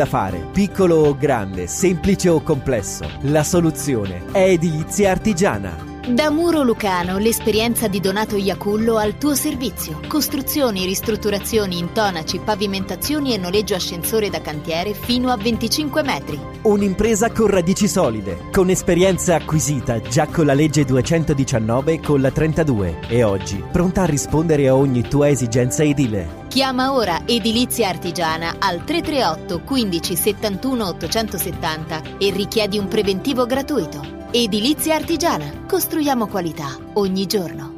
da fare, piccolo o grande, semplice o complesso, la soluzione è Edilizia Artigiana. Da Muro Lucano l'esperienza di Donato Iacullo al tuo servizio. Costruzioni, ristrutturazioni, intonaci, pavimentazioni e noleggio ascensore da cantiere fino a 25 metri. Un'impresa con radici solide, con esperienza acquisita già con la legge 219 e con la 32 e oggi pronta a rispondere a ogni tua esigenza edile. Chiama ora Edilizia Artigiana al 338 15 71 870 e richiedi un preventivo gratuito. Edilizia Artigiana. Costruiamo qualità ogni giorno.